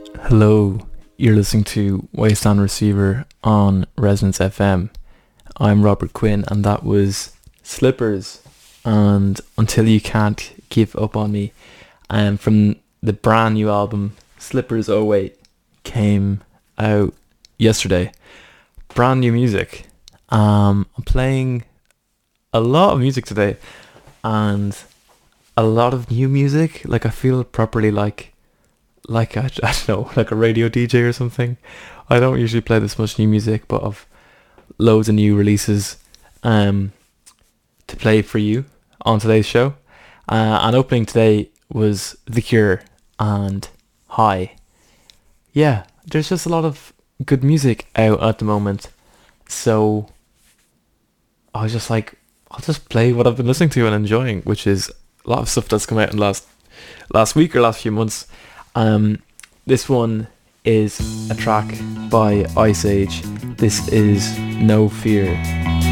Hello, you're listening to Wasteland Receiver on Resonance FM. I'm Robert Quinn, and that was Slippers and Until You Can't Give Up on Me. From the brand new album Slippers Oh Wait, came out yesterday. Brand new music. I'm playing a lot of music today, and a lot of new music. Like, I feel properly I don't know, like a radio DJ or something. I don't usually play this much new music, but I've loads of new releases um, to play for you on today's show. And opening today was The Cure and High. Yeah, there's just a lot of good music out at the moment. So I was just like, I'll just play what I've been listening to and enjoying, which is a lot of stuff that's come out in last week or last few months. This one is a track by Ice Age. This is No Fear.